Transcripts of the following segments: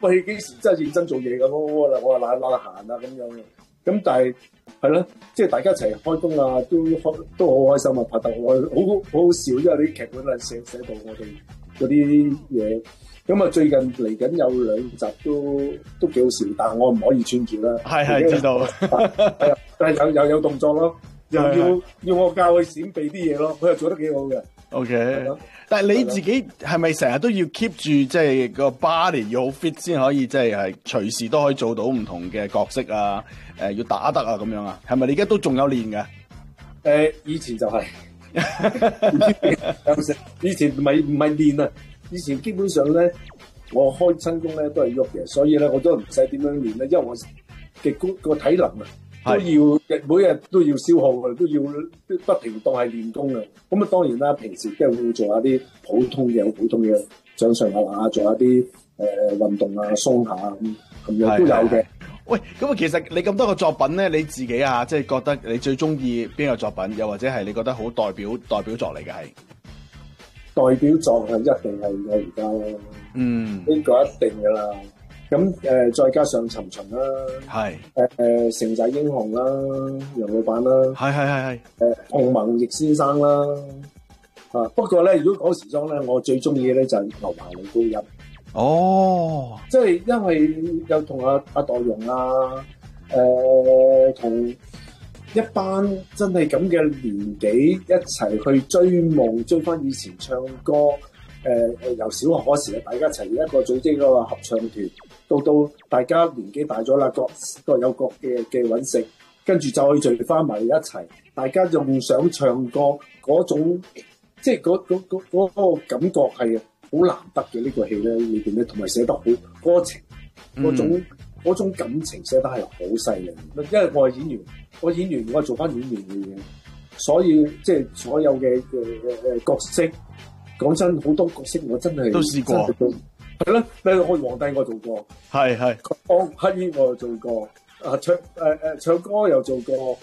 喂，幾時真係認真做嘢咁？我話懶閒啊咁樣。咁但係係咯，即係大家一齊開工啊，都好開心啊，拍得好好笑，因為啲劇本啊寫到我哋嗰啲嘢。咁啊，最近嚟緊有2集都幾好笑，但係我唔可以穿住啦。 係知道。 係啊，但係有動作咯，又要我教佢閃避啲嘢咯，佢又做得幾好嘅。 OK。但係你自己係咪成日都要 keep 住即係個 body 要好 fit 先可以即係隨時都可以做到唔同嘅角色啊？要打得啊咁樣啊？係咪你而家都仲有練㗎？ 以前就係，以前唔係練啊，以前基本上咧，我開親工咧都係喐嘅，所以咧我都唔使點樣練咧，因為我嘅個體能啊。都要每日都要消耗嘅，都要不停當係練功嘅。咁啊當然啦，平時即係會做下啲普通嘅掌上壓啊，做下啲運動啊，鬆下咁樣都有嘅。 喂，咁啊其實你咁多個作品咧，你自己啊，即係覺得你最中意邊個作品，又或者係你覺得好代表作嚟嘅係？ 代表作係一定係我而家啦，呢個一定噶啦。咁再加上尋秦啦，係城寨英雄啦，楊老闆啦， 係同盟易先生啦，不過咧，如果講時裝咧，我最中意嘅咧就係牛棚女高音。哦，即係因為有同阿代容啊，同一班真係咁嘅年紀一齊去追夢，追翻以前唱歌。由小學嗰時大家一齊一個組織嗰個合唱團，到大家年紀大咗啦，各有各嘅揾食，跟住再聚翻埋一齊，大家仲想唱歌嗰種，即係嗰個感覺係好難得嘅。呢個戲咧裏邊咧，同埋寫得好歌情，嗰種感情寫得係好犀利。因為我係演員，我係做翻演員嘅嘢，所以即係所有嘅角色。講真，好多角色我真係都試過， 係咯。例如我皇帝我做過，係當乞兒我又做過，唱歌又做過，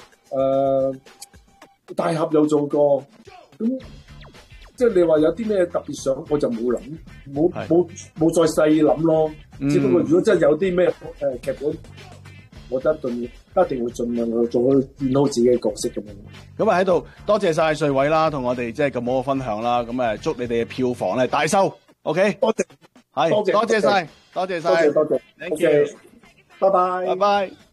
大俠又做過。咁即係你話有啲咩特別想，我就冇諗，冇再細諗咯。只不過如果真係有啲咩劇本，我一定會盡量去做去演好自己嘅角色咁樣。 咁啊喺度多謝晒穗偉啦，同我哋即係咁好嘅分享啦。咁啊祝你哋嘅票房咧大收。OK， 多謝晒，多謝晒， ，thank you，拜拜。